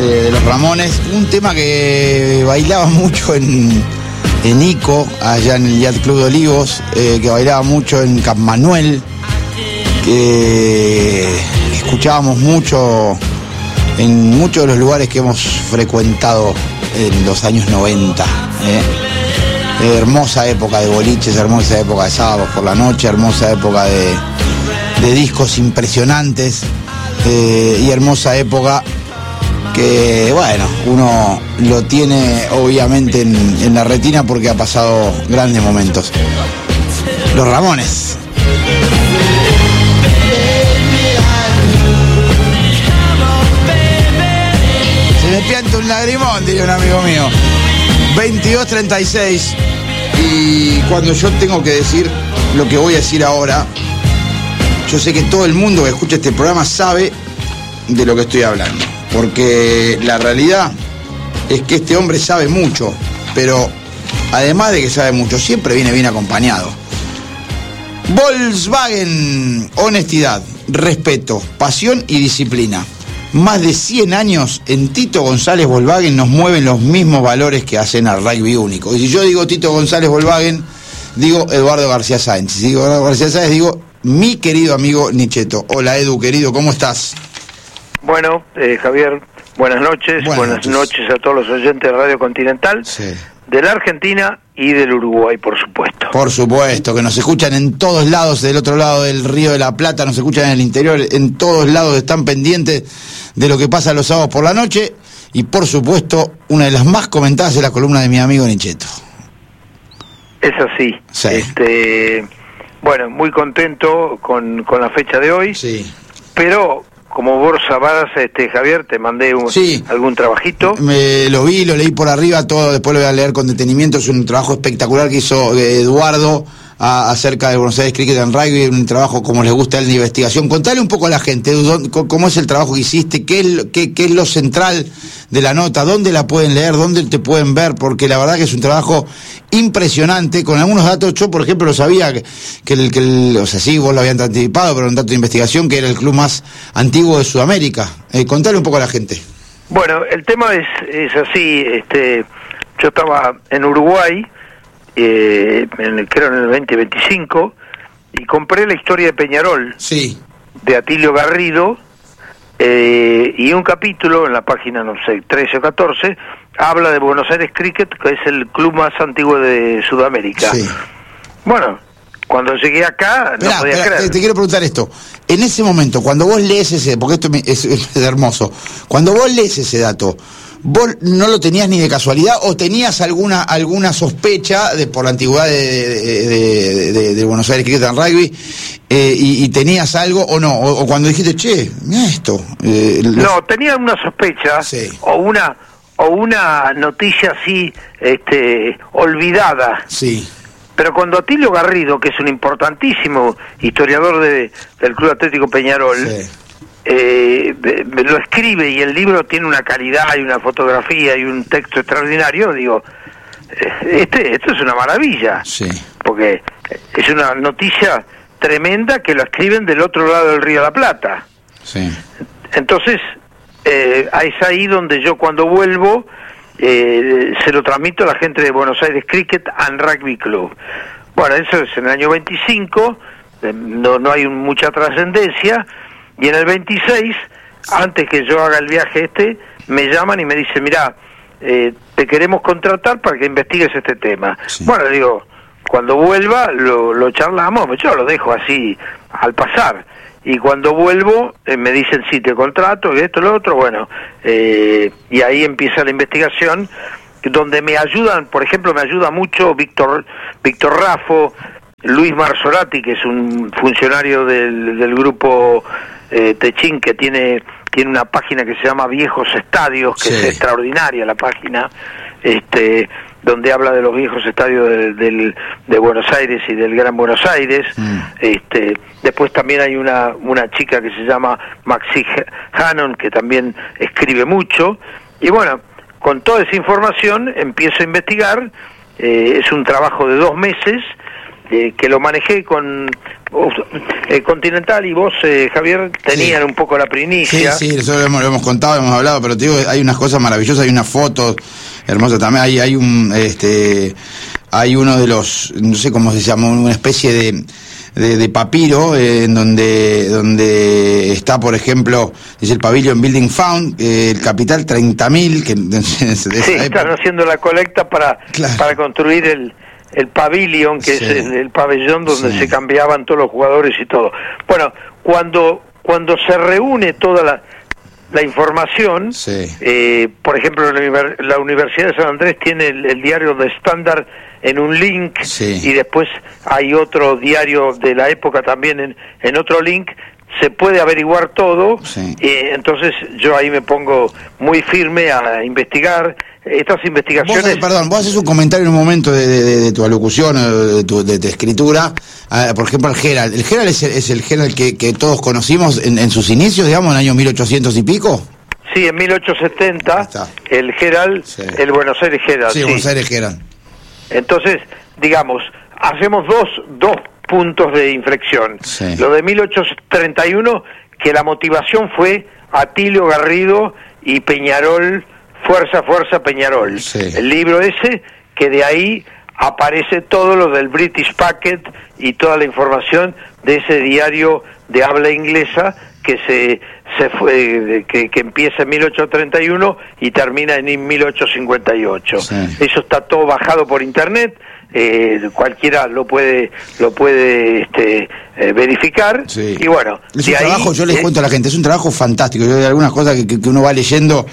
de los Ramones, un tema que bailaba mucho en Ico, allá en el Yacht Club de Olivos, que bailaba mucho en Cap Manuel, que escuchábamos mucho en muchos de los lugares que hemos frecuentado en los años 90. Hermosa época de boliches, hermosa época de sábados por la noche, hermosa época de discos impresionantes, y hermosa época que, bueno, uno lo tiene obviamente en la retina porque ha pasado grandes momentos. Los Ramones. Se me pianta un lagrimón, diría un amigo mío. 22:36, y cuando yo tengo que decir lo que voy a decir ahora, yo sé que todo el mundo que escucha este programa sabe de lo que estoy hablando, porque la realidad es que este hombre sabe mucho, pero además de que sabe mucho, siempre viene bien acompañado. Volkswagen, honestidad, respeto, pasión y disciplina. Más de 100 años en Tito González Volkswagen nos mueven los mismos valores que hacen al rugby único. Y si yo digo Tito González Volkswagen, digo Eduardo García Sáenz. Si digo Eduardo García Sáenz, digo mi querido amigo Nicheto. Hola Edu, querido, ¿cómo estás? Bueno, Javier, buenas noches. Buenas noches a todos los oyentes de Radio Continental, sí, de la Argentina y del Uruguay, por supuesto. Por supuesto, que nos escuchan en todos lados, del otro lado del Río de la Plata, nos escuchan en el interior, en todos lados están pendientes de lo que pasa los sábados por la noche, y por supuesto, una de las más comentadas es la columna de mi amigo Nicheto. Es así. Sí. Bueno, muy contento con la fecha de hoy, sí, pero como vos sabrás, Javier, te mandé algún trabajito. Me lo vi, lo leí por arriba, todo, después lo voy a leer con detenimiento. Es un trabajo espectacular que hizo Eduardo acerca de Buenos Aires Cricket and Rugby, un trabajo como les gusta a él de investigación. Contale un poco a la gente, cómo es el trabajo que hiciste, qué es lo central de la nota, dónde la pueden leer, dónde te pueden ver, porque la verdad que es un trabajo impresionante, con algunos datos. Yo, por ejemplo, lo sabía o sea, sí, vos lo habían anticipado, pero un dato de investigación, que era el club más antiguo de Sudamérica. Contale un poco a la gente. Bueno, el tema es así. Yo estaba en Uruguay, creo en el 2025, y compré la historia de Peñarol, sí, de Atilio Garrido, y un capítulo en la página, no sé, 13 o 14, habla de Buenos Aires Cricket, que es el club más antiguo de Sudamérica. Sí. Bueno, cuando llegué acá, no podía creer. Te quiero preguntar esto. En ese momento, cuando vos lees ese, porque esto es hermoso, cuando vos lees ese dato, ¿vos no lo tenías ni de casualidad o tenías alguna sospecha por la antigüedad de Buenos Aires Cricket and Rugby, y tenías algo o no? O cuando dijiste, che, mira esto. No, tenía una sospecha, sí, o una noticia así, olvidada. Sí. Pero cuando Atilio Garrido, que es un importantísimo historiador del Club Atlético Peñarol, sí, lo escribe, y el libro tiene una calidad y una fotografía y un texto extraordinario, digo, esto es una maravilla, sí, porque es una noticia tremenda que lo escriben del otro lado del Río de la Plata. Sí. Entonces, es ahí donde yo, cuando vuelvo, se lo transmito a la gente de Buenos Aires Cricket and Rugby Club. Bueno, eso es en el año 25, no hay mucha trascendencia. Y en el 26, antes que yo haga el viaje me llaman y me dicen, mirá, te queremos contratar para que investigues este tema. Sí. Bueno, digo, cuando vuelva lo charlamos, yo lo dejo así al pasar. Y cuando vuelvo me dicen, sí, te contrato, y esto, lo otro, bueno, y ahí empieza la investigación, donde me ayudan, por ejemplo, me ayuda mucho Víctor Raffo, Luis Marzorati, que es un funcionario del grupo Techín, que tiene una página que se llama Viejos Estadios, que sí, es extraordinaria la página, donde habla de los viejos estadios de Buenos Aires y del Gran Buenos Aires. Después también hay una chica que se llama Maxi Hannon, que también escribe mucho, y bueno, con toda esa información empiezo a investigar. Es un trabajo de 2 meses, que lo manejé con Continental y vos, Javier, tenían un poco la primicia. Sí, nosotros lo hemos contado, hemos hablado, pero te digo, hay unas cosas maravillosas, hay unas fotos hermosas también, hay uno de los, no sé cómo se llama, una especie de papiro, en donde está, por ejemplo, dice el Pavilion Building Fund, el capital 30.000, que están haciendo la colecta para construir el pavilion, que es el pabellón donde se cambiaban todos los jugadores y todo. Bueno, cuando se reúne toda la información, por ejemplo, la Universidad de San Andrés tiene el diario de Standard en un link, y después hay otro diario de la época también en otro link, se puede averiguar todo, entonces yo ahí me pongo muy firme a investigar estas investigaciones. Vos haces un comentario en un momento de tu alocución, de tu escritura, por ejemplo el Herald. ¿El Herald es el Herald que todos conocimos en sus inicios, digamos, en el año 1800 y pico? Sí, en 1870, el Herald, el Buenos Aires Herald. Sí, Buenos Aires Herald. Entonces, digamos, hacemos dos puntos de inflexión. Lo de 1831, que la motivación fue Atilio Garrido y Peñarol, Fuerza, Peñarol. El libro ese, que de ahí aparece todo lo del British Packet y toda la información de ese diario de habla inglesa que se fue, que empieza en 1831 y termina en 1858. Eso está todo bajado por internet. Cualquiera lo puede verificar, y bueno, es un trabajo, yo les cuento a la gente, es un trabajo fantástico. Yo hay algunas cosas que uno va leyendo,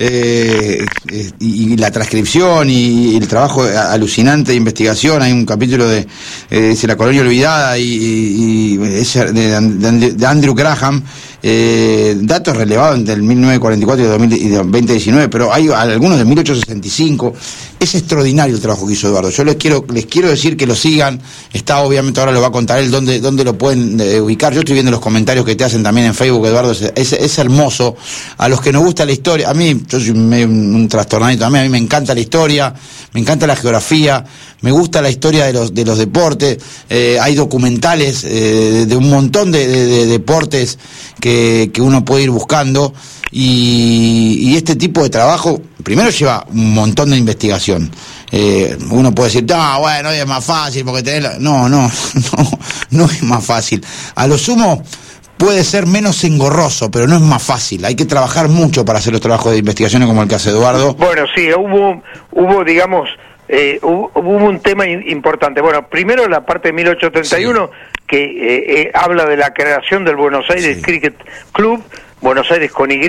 y la transcripción y el trabajo alucinante de investigación. Hay un capítulo de la colonia olvidada y de Andrew Graham, datos relevados del 1944 y 2019, pero hay algunos de 1865. Es extraordinario el trabajo que hizo Eduardo. Yo les quiero decir que lo sigan. Está, obviamente, ahora lo va a contar él dónde lo pueden ubicar. Yo estoy viendo los comentarios que te hacen también en Facebook, Eduardo. Es hermoso. A los que nos gusta la historia, a mí, yo soy medio un trastornadito también, a mí me encanta la historia, me encanta la geografía, me gusta la historia de los deportes. Hay documentales de un montón de deportes que uno puede ir buscando, y este tipo de trabajo primero lleva un montón de investigación. Uno puede decir, bueno, es más fácil porque tenés no es más fácil. A lo sumo puede ser menos engorroso, pero no es más fácil. Hay que trabajar mucho para hacer los trabajos de investigación como el que hace Eduardo. Bueno, sí, hubo digamos, hubo un tema importante. Bueno, primero la parte de 1831, que habla de la creación del Buenos Aires Cricket Club, Buenos Aires con Y,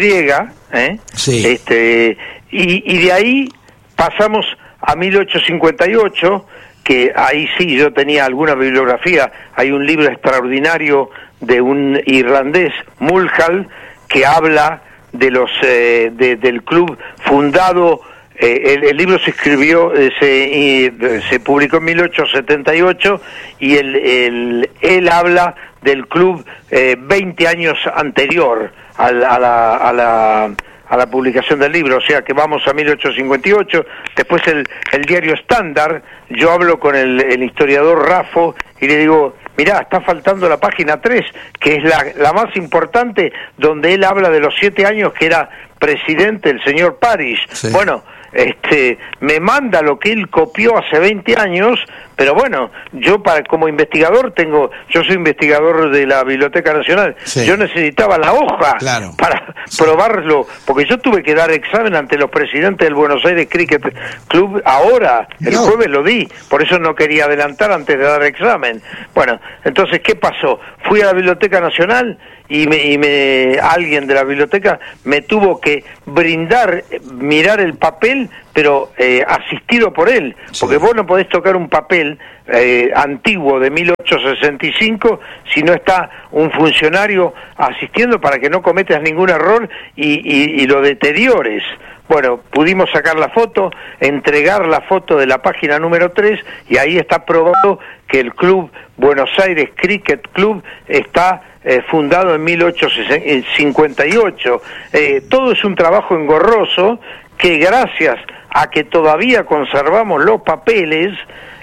y de ahí pasamos a 1858, que ahí sí yo tenía alguna bibliografía. Hay un libro extraordinario de un irlandés, Mulhall, que habla de los del club fundado. El libro se escribió, se publicó en 1878, y él habla del club 20 años anterior a la publicación del libro, o sea que vamos a 1858. Después el diario Standard, yo hablo con el historiador Raffo y le digo, mirá, está faltando la página 3, que es la más importante, donde él habla de los 7 años que era presidente el señor Parish. Bueno, me manda lo que él copió hace 20 años, pero bueno, yo como investigador yo soy investigador de la Biblioteca Nacional, yo necesitaba la hoja para probarlo, porque yo tuve que dar examen ante los presidentes del Buenos Aires Cricket Club el jueves lo di, por eso no quería adelantar antes de dar examen. Bueno, entonces, ¿qué pasó? Fui a la Biblioteca Nacional y alguien de la biblioteca me tuvo que mirar el papel, pero asistido por él, porque vos no podés tocar un papel antiguo de 1865 si no está un funcionario asistiendo para que no cometas ningún error y lo deteriores. Bueno, pudimos sacar la foto, entregar la foto de la página número 3, y ahí está probado que el club Buenos Aires Cricket Club está fundado en 1858. Todo es un trabajo engorroso que, gracias a que todavía conservamos los papeles,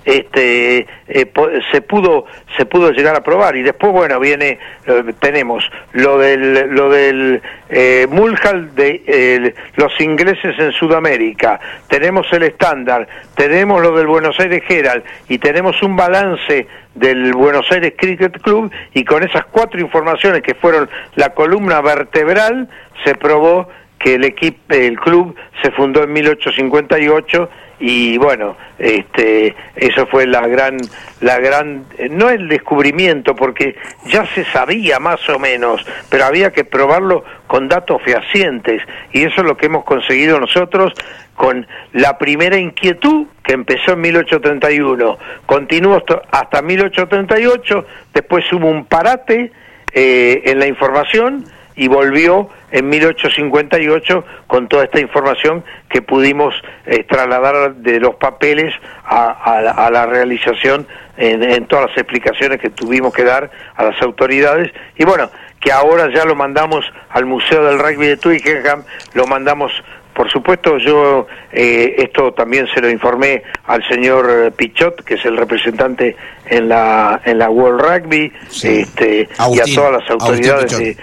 se pudo llegar a probar. Y después, bueno, tenemos lo del Mulhall de los ingleses en Sudamérica, tenemos el estándar, tenemos lo del Buenos Aires Herald y tenemos un balance del Buenos Aires Cricket Club, y con esas 4 informaciones que fueron la columna vertebral, se probó que el club se fundó en 1858. Y bueno, eso fue la gran, no el descubrimiento, porque ya se sabía más o menos, pero había que probarlo con datos fehacientes, y eso es lo que hemos conseguido nosotros con la primera inquietud, que empezó en 1831, continuó hasta 1838, después hubo un parate en la información, y volvió en 1858 con toda esta información que pudimos trasladar de los papeles a la realización en todas las explicaciones que tuvimos que dar a las autoridades, y bueno, que ahora ya lo mandamos al Museo del Rugby de Twickenham, lo mandamos. Por supuesto, yo esto también se lo informé al señor Pichot, que es el representante en la World Rugby, sí. Agustín, y a todas las autoridades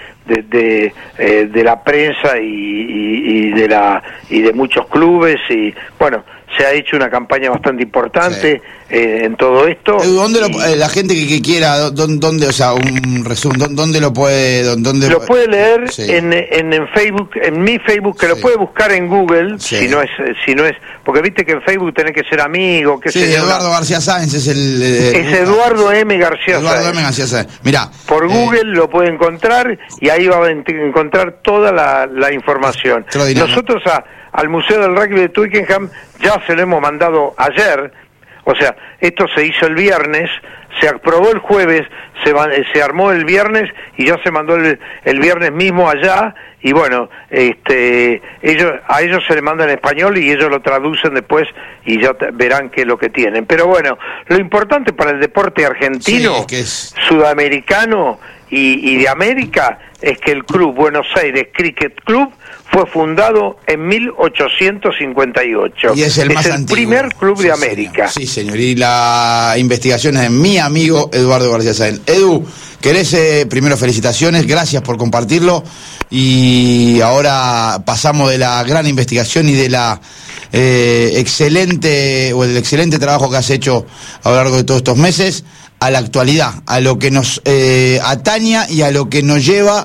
de la prensa y de muchos clubes, y bueno, se ha hecho una campaña bastante importante, sí, en todo esto. ¿Dónde la gente que quiera, dónde, o sea, un resumen, dónde lo puede, lo puede leer, sí, en Facebook, en mi Facebook, que sí, lo puede buscar en Google, sí, si no es, porque viste que en Facebook tenés que ser amigo, que sí, Eduardo García Sáenz es es Eduardo M. García Sáenz. Eduardo M. García Sáenz. Mirá, por Google lo puede encontrar, y ahí va a encontrar toda la información. Nosotros al Museo del Rugby de Twickenham ya se lo hemos mandado ayer, o sea, esto se hizo el viernes, se aprobó el jueves, se armó el viernes y ya se mandó el viernes mismo allá, y bueno, a ellos se les manda en español y ellos lo traducen después y ya verán qué es lo que tienen. Pero bueno, lo importante para el deporte argentino, sí, que es sudamericano y de América, es que el club Buenos Aires Cricket Club fue fundado en 1858. Y es el primer club, sí, de América. Señor. Sí, señor. Y la investigación es de mi amigo Eduardo García Sáenz. Edu, querés, primero felicitaciones, gracias por compartirlo. Y ahora pasamos de la gran investigación y de la el excelente trabajo que has hecho a lo largo de todos estos meses a la actualidad, a lo que nos ataña y a lo que nos lleva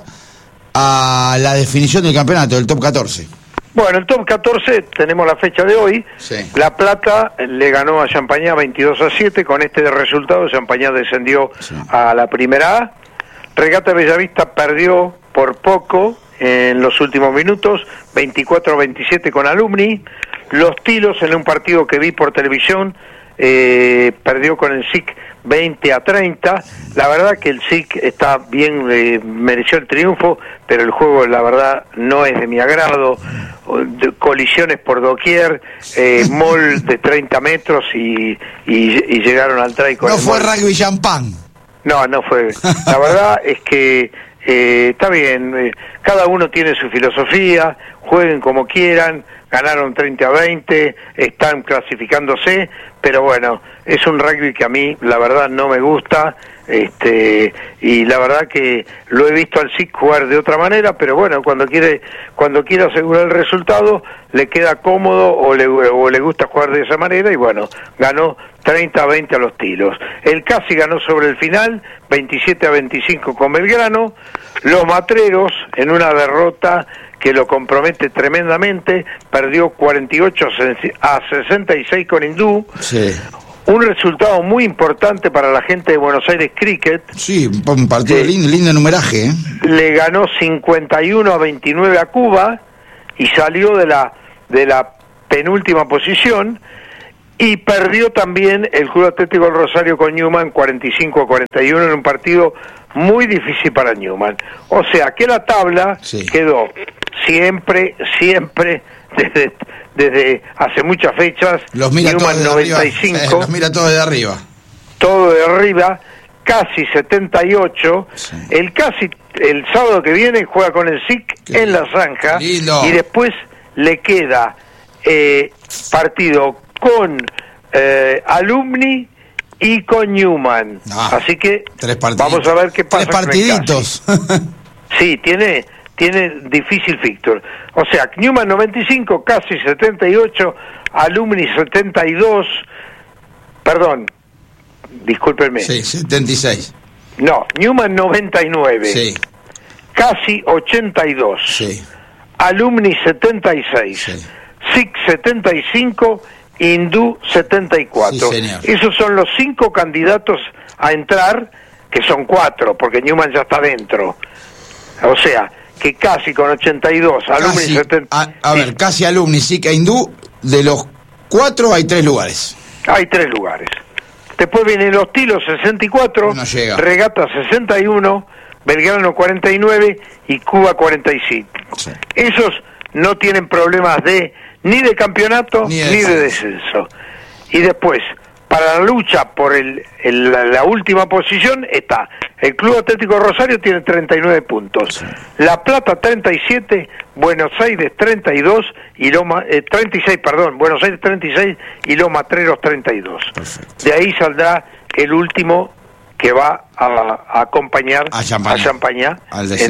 a la definición del campeonato, del top 14. Bueno, el top 14 tenemos la fecha de hoy. Sí. La Plata le ganó a Champañá 22-7. Con este resultado, Champañá descendió, sí, a la primera A. Regata Bellavista perdió por poco en los últimos minutos, 24-27 con Alumni. Los Tilos, en un partido que vi por televisión, perdió con el SIC 20-30. La verdad que el SIC está bien, mereció el triunfo, pero el juego, la verdad, no es de mi agrado. Colisiones por doquier, mall de 30 metros y llegaron al try con no fue rugby champán. No fue. La verdad es que está bien, cada uno tiene su filosofía, jueguen como quieran, ganaron 30-20, están clasificándose, pero bueno, es un rugby que a mí la verdad no me gusta, y la verdad que lo he visto al SIC jugar de otra manera, pero bueno, cuando quiere asegurar el resultado, le queda cómodo o le gusta jugar de esa manera, y bueno, ganó 30-20 a los Tilos. El Casi ganó sobre el final, 27-25 con Belgrano. Los Matreros, en una derrota que lo compromete tremendamente, perdió 48-66 con Hindú. Sí. Un resultado muy importante para la gente de Buenos Aires Cricket. Sí, un partido lindo numeraje, ¿eh? Le ganó 51-29 a Cuba y salió de la penúltima posición, y perdió también el Club Atlético del Rosario con Newman 45-41 en un partido muy difícil para Newman. O sea que la tabla, sí, quedó siempre desde hace muchas fechas. Los mira Newman 95, los mira todo de arriba. Todo de arriba, Casi 78. Sí. El Casi el sábado que viene juega con el SIC en la Zanja. Lindo. Y después le queda partido con Alumni y con Newman. Así que vamos a ver qué pasa. 3 partiditos. Sí, tiene difícil fixture. O sea, Newman 95, casi 78, Alumni 72, perdón, discúlpenme. Sí, 76. No, Newman 99, sí. casi 82, sí. Alumni 76, sí. SIC 75, Hindú 74. Sí, señor. Esos son los 5 candidatos a entrar, que son 4, porque Newman ya está dentro. O sea, que casi con 82, Alumni 70... A ver, casi Alumni, SIC e Hindú, de los 4 hay 3 lugares. Hay 3 lugares. Después vienen los Tilos 64, no llega. Regata 61, Belgrano 49 y Cuba 45. Sí. Esos no tienen problemas ni de campeonato ni de descenso. Y después, para la lucha por la última posición está el Club Atlético Rosario, tiene 39 puntos, sí. La Plata 37, Buenos Aires 32 y 36, perdón, Buenos Aires 36 y Los Matreros 32. Perfecto. De ahí saldrá el último que va a acompañar a Champañá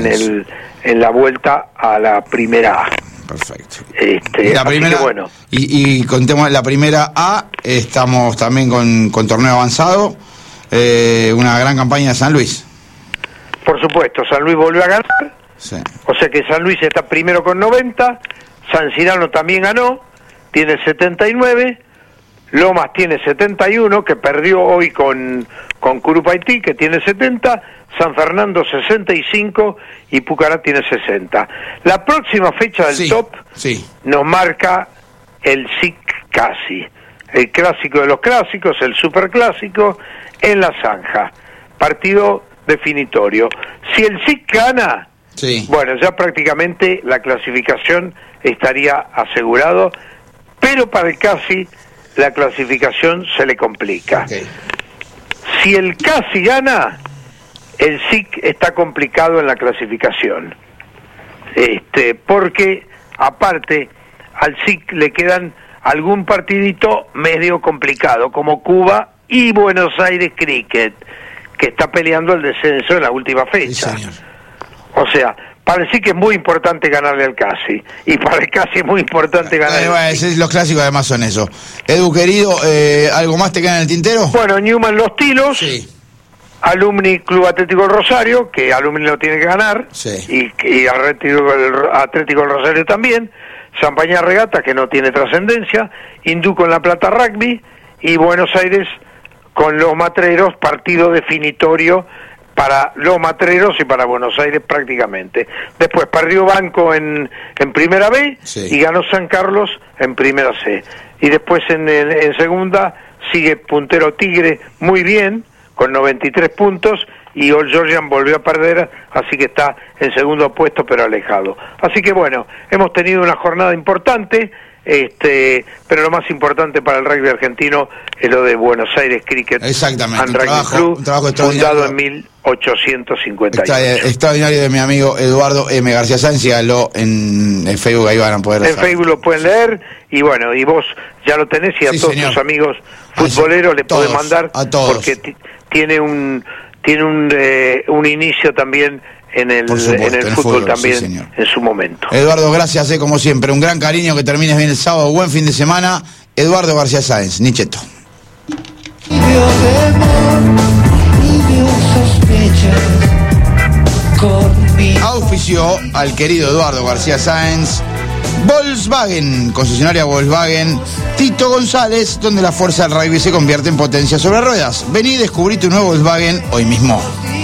en la vuelta a la primera A. Perfecto. La primera, bueno. Y contemos la primera A, estamos también con torneo avanzado, una gran campaña de San Luis. Por supuesto, San Luis volvió a ganar, sí. O sea que San Luis está primero con 90, San Cirano también ganó, tiene 79, Lomas tiene 71, que perdió hoy con Curupaytí, que tiene 70, San Fernando 65 y Pucará tiene 60. La próxima fecha del top nos marca el SIC casi, el clásico de los clásicos, el superclásico en la Zanja, partido definitorio. Si el SIC gana, bueno, ya prácticamente la clasificación estaría asegurado, pero para el casi la clasificación se le complica. Si el casi gana, el SIC está complicado en la clasificación, porque aparte al SIC le quedan algún partidito medio complicado, como Cuba y Buenos Aires Cricket, que está peleando el descenso en la última fecha. Sí, o sea, para el SIC es muy importante ganarle al casi, y para el casi es muy importante ganarle al SIC. Los clásicos además son eso. Edu, querido, ¿algo más te queda en el tintero? Bueno, Newman Los Tilos, sí. Alumni Club Atlético Rosario, que Alumni lo tiene que ganar, sí. y Atlético Rosario también, Champañá Regata, que no tiene trascendencia, Hindú con La Plata Rugby, y Buenos Aires con Los Matreros, partido definitorio para Los Matreros y para Buenos Aires prácticamente. Después perdió Banco en primera B, sí. Y ganó San Carlos en primera C. Y después en segunda sigue puntero Tigre muy bien, con 93 puntos, y Old Georgian volvió a perder, así que está en segundo puesto pero alejado. Así que bueno, hemos tenido una jornada importante, pero lo más importante para el rugby argentino es lo de Buenos Aires Cricket and Rugby Club, fundado en 1858. Extraordinario de mi amigo Eduardo M. García Sáenz, síganlo en el Facebook, ahí van a poder en Facebook lo pueden leer, y bueno, y vos ya lo tenés, y a todos tus amigos futboleros le podés mandar, a todos, porque tiene un inicio también en el fútbol también, sí, en su momento. Eduardo, gracias, como siempre, un gran cariño, que termines bien el sábado, buen fin de semana. Eduardo García Sáenz, Nicheto. Auspició al querido Eduardo García Sáenz Volkswagen, concesionaria Volkswagen Tito González, donde la fuerza del rugby se convierte en potencia sobre ruedas. Vení y descubrí tu nuevo Volkswagen hoy mismo.